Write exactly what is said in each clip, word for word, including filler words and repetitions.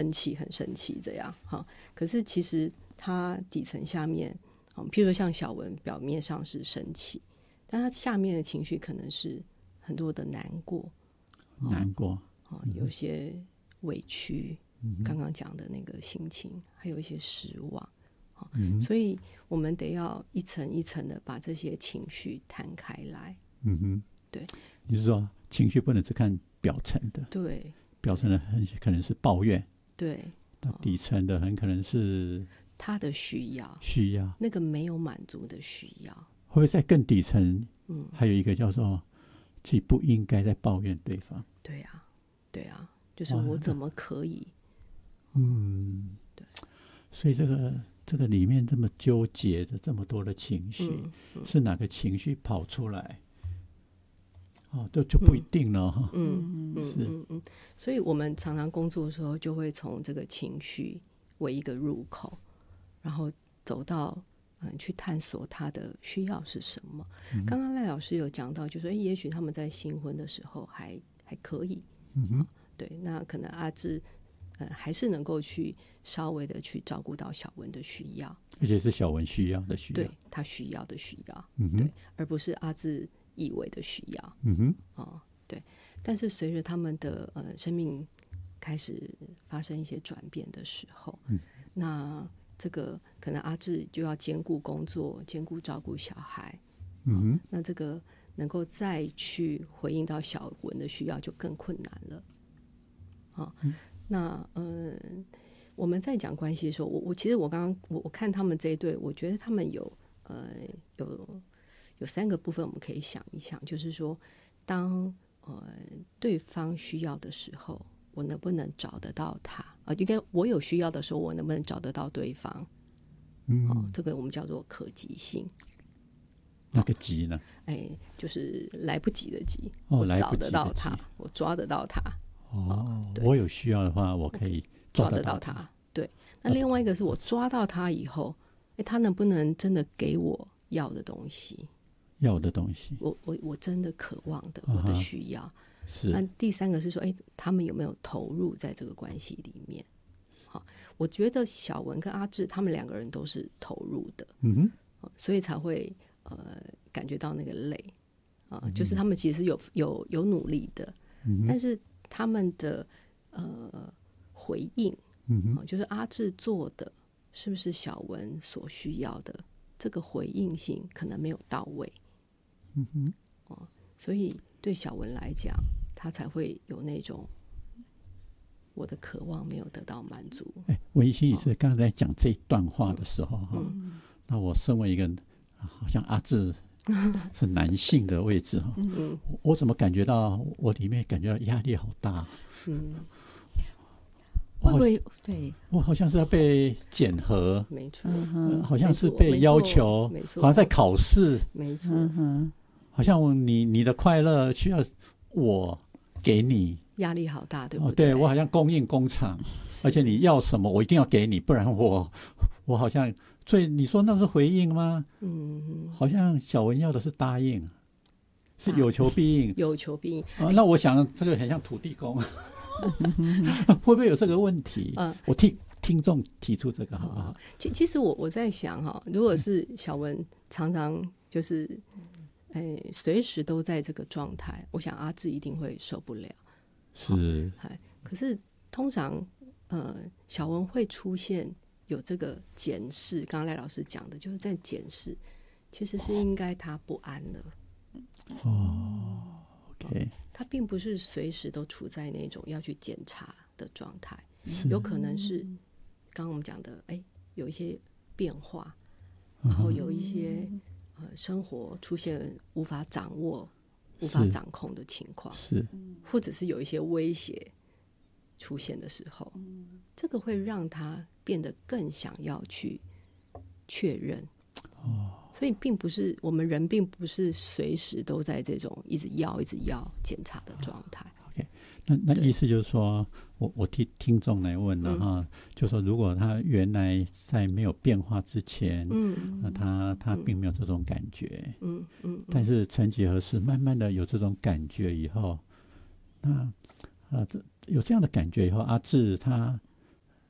生气很生气这样哈。可是其实他底层下面，譬如说像小文表面上是生气，但他下面的情绪可能是很多的难过， 难过， 哦、有些委屈，嗯、刚刚讲的那个心情，还有一些失望。嗯、所以我们得要一层一层的把这些情绪摊开来。 嗯哼， 对， 你是说情绪不能只看表层的？ 对， 表层的很可能是抱怨， 对， 到底层的很可能是他的需要， 需要那个没有满足的需要， 会不会在更底层？嗯，还有一个叫做自己不应该在抱怨对方。 对啊，对啊，就是我怎么可以？ 嗯，对，所以这个。这个里面这么纠结的这么多的情绪，嗯嗯、是哪个情绪跑出来？哦，这就不一定了哈。 嗯嗯是嗯嗯，所以我们常常工作的时候，就会从这个情绪为一个入口，然后走到嗯去探索他的需要是什么。嗯、刚刚赖老师有讲到，就说，哎，也许他们在新婚的时候还还可以，嗯哼、哦，对，那可能阿志。呃、还是能够去稍微的去照顾到小文的需要， 而且是小文需要的需要， 对他需要的需要， 嗯、 对，而不是阿志以为的需要， 嗯哼， 哦，对。但是随着他们的呃生命开始发生一些转变的时候，嗯、那这个可能阿志就要兼顾工作，兼顾照顾小孩， 嗯哼， 哦、那这个能够再去回应到小文的需要就更困难了，哦嗯那嗯，我们在讲关系的时候，我我其实我刚刚我我看他们这一对，我觉得他们有呃有有三个部分我们可以想一想，就是说，当呃对方需要的时候，我能不能找得到他啊、呃？应该我有需要的时候，我能不能找得到对方？嗯，哦，这个我们叫做可及性。 那个急呢？ 哎，就是来不及的急， 哦， 我找得到他，我抓得到他。 哦，我有需要的话，我可以抓得到 他, 抓得到他。对，那另外一个是我抓到他以后，哎，他能不能真的给我要的东西？ 要的东西， 我我我真的渴望的，我的需要。 是。 那第三个是说，哎，他们有没有投入在这个关系里面？好，我觉得小文跟阿志他们两个人都是投入的， 嗯哼，所以才会呃感觉到那个累啊、呃，就是他们其实是有有有努力的，嗯、但是。他们的呃回应，嗯、呃，就是阿志做的是不是小文所需要的？这个回应性可能没有到位，嗯哼，哦、呃，所以对小文来讲，他才会有那种我的渴望没有得到满足。 哎，文艺心理师刚才讲这一段话的时候，哈、嗯，那我身为一个好像阿志。是男性的位置哈、嗯，我怎么感觉到我里面感觉到压力好大？嗯， 会不会对我好像是要被检核， 没错、 呃，好像是被要求， 没错， 好像在考试， 没错， 嗯、 好像你你的快乐需要我给你， 压力好大，对不对？ 哦、对我好像供应工厂，而且你要什么我一定要给你，不然我我好像。所以你说那是回应吗？嗯，好像小文要的是答应，是有求必应， 啊、有求必应、 啊。那我想这个很像土地公，会不会有这个问题？嗯，我替听众提出这个好不好？ 其其实我我在想哈，如果是小文常常就是哎随时都在这个状态，我想阿志一定会受不了。 是， 可是通常呃小文会出现。有这个检视，刚刚赖老师讲的，就是在检视，其实是应该他不安了。 哦 ，OK， 他并不是随时都处在那种要去检查的状态，有可能是刚刚我们讲的，哎，有一些变化，然后有一些、呃、生活出现无法掌握、无法掌控的情况， 是， 或者是有一些威胁出现的时候，这个会让他变得更想要去确认。哦，所以并不是我们人并不是随时都在这种一直要一直要检查的状态。 OK， 那那意思就是说，我我替听众来问了哈，嗯、就说如果他原来在没有变化之前，嗯，那他他并没有这种感觉，嗯嗯，嗯但是曾几何时，慢慢的有这种感觉以后，那啊这有这样的感觉以后，阿志他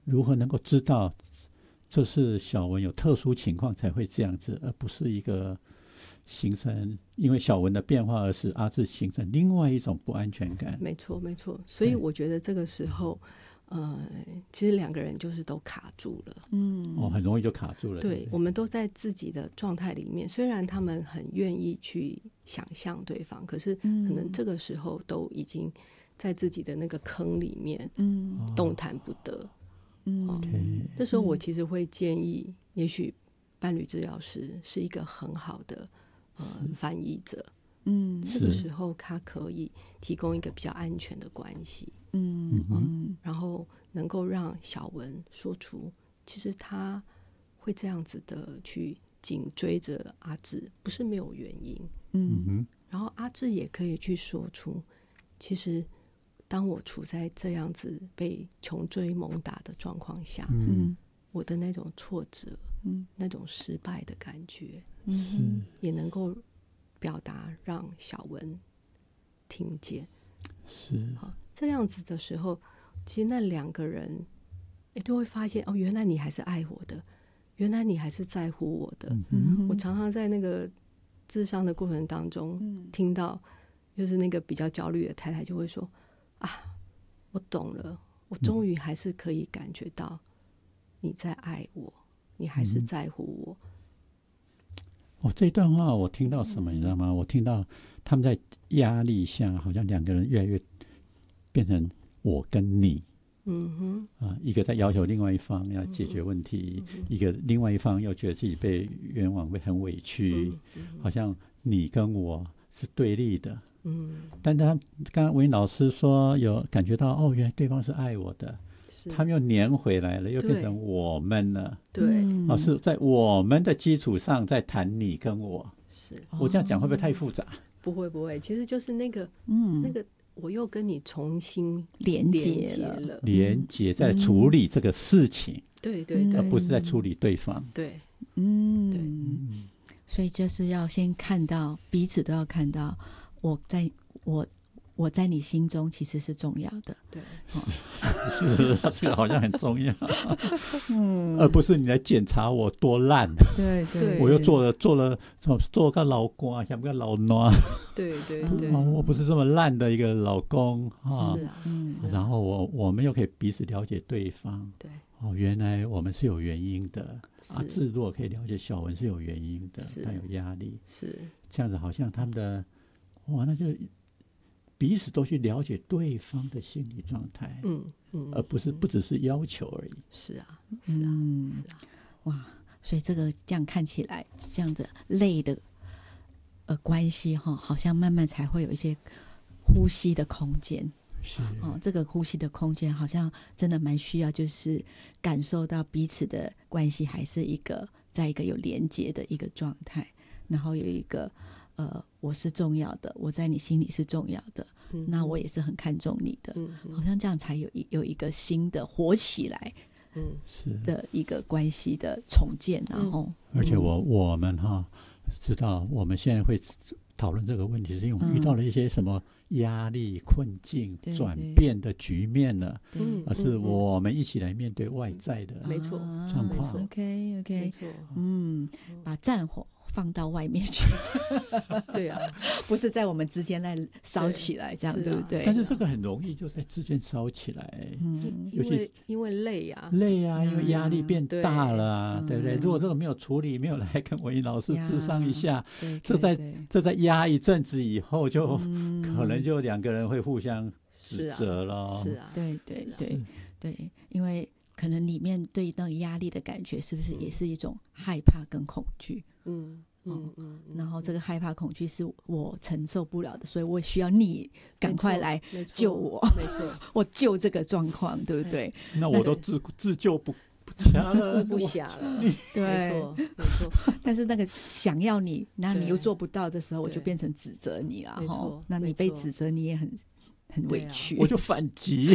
如何能够知道这是小文有特殊情况才会这样子，而不是一个形成因为小文的变化而使阿志形成另外一种不安全感。 没错没错，所以我觉得这个时候呃，其实两个人就是都卡住了， 嗯， 哦，很容易就卡住了。 对， 对对， 我们都在自己的状态里面，虽然他们很愿意去想象对方，可是可能这个时候都已经在自己的那个坑里面，嗯，动弹不得。嗯、哦 okay. 这时候我其实会建议，也许伴侣治疗师是一个很好的呃翻译者。嗯，这个时候他可以提供一个比较安全的关系，嗯嗯，然后能够让小文说出，其实他会这样子的去紧追着阿志，不是没有原因，嗯，然后阿志也可以去说出，其实当我处在这样子被穷追猛打的状况下，嗯，我的那种挫折，嗯，那种失败的感觉，嗯，也能够表达让小文听见， 是好，这样子的时候，其实那两个人也都会发现，哦，原来你还是爱我的，原来你还是在乎我的。嗯、我常常在那个諮商的过程当中、嗯、听到，就是那个比较焦虑的太太就会说，啊，我懂了，我终于还是可以感觉到你在爱我，你还是在乎我。 哦，这段话我听到什么你知道吗？我听到他们在压力下，好像两个人越来越变成我跟你，嗯哼，啊，一个在要求另外一方要解决问题，嗯、一个另外一方又觉得自己被冤枉，被很委屈，嗯、好像你跟我是对立的，嗯，但他刚刚文音老师说有感觉到，哦，原来对方是爱我的。他们又粘回来了，又变成我们了。 对， 哦，是在我们的基础上再谈你跟我。 是， 我这样讲会不会太复杂？ 不会不会，其实就是那个，嗯，那个我又跟你重新连接了， 连接在处理这个事情，嗯、 对对对， 而不是在处理对方。 对， 嗯，对，嗯，所以就是要先看到彼此都要看到我在我。我在你心中其实是重要的， 对， 是是，这个好像很重要，嗯，而不是你来检查我多烂， 对对， 我又做了做了做个老公啊，像个老暖， 对对对， 我不是这么烂的一个老公啊， 是啊，嗯， 然后我我们又可以彼此了解对方， 对， 哦，原来我们是有原因的，阿志如果可以了解小文是有原因的，他有压力， 是这样子，好像他们的哇，那就。彼此都去了解对方的心理状态，嗯嗯，而不是不只是要求而已。 是啊，是啊， 嗯、是啊，哇！所以这个这样看起来，这样的类的呃关系哈，好像慢慢才会有一些呼吸的空间。 是哦，这个呼吸的空间好像真的蛮需要，就是感受到彼此的关系还是一个在一个有连结的一个状态，然后有一个。呃，我是重要的，我在你心里是重要的，嗯、那我也是很看重你的，嗯、好像这样才有一有一个新的活起来，嗯，的一个关系的重建，然后，嗯、 而且我我们哈知道，我们现在会讨论这个问题，是因为我们遇到了一些什么压力、困境、嗯、转变的局面了，而是我们一起来面对外在的没错状况。 OK OK， 没错， 嗯，把战火。放到外面去， 对啊， 不是在我们之间来烧起来，这样 对,、啊、对不对？ 但是这个很容易就在之间烧起来， 嗯，因为因为累啊， 累啊，因为压力变大了啊，嗯、对不对？如果这个没有处理，没有来跟文音老师諮商一下，这在这在压一阵子以后就，就、嗯、可能就两个人会互相指责了， 是啊， 对对对对，因为可能里面对那个压力的感觉，是不是也是一种害怕跟恐惧？嗯嗯嗯，然后这个害怕恐惧是我承受不了的，所以我需要你赶快来救我， 没错， 我救这个状况，对不对？ 那我都自、那个、自救不不暇了， 不暇了， 对， 没错没错。 但是那个想要你，那你又做不到的时候，我就变成指责你了，哈。那你被指责，你也很。很委屈、 啊、我就反击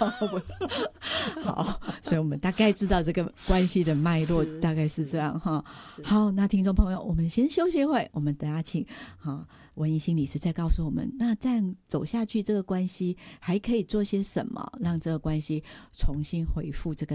好，所以我们大概知道这个关系的脉络大概是这样哈。好，那听众朋友我们先休息一会，我们等下请好文音心理师再告诉我们，那这样走下去这个关系还可以做些什么让这个关系重新恢复这个